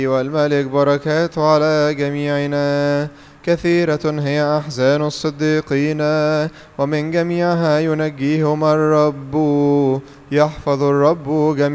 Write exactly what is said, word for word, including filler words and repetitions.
والملك بركاته على جميعنا. كثيرة هي أحزان الصديقين ومن جميعها ينجيهم الرب. يحفظ الرب جميع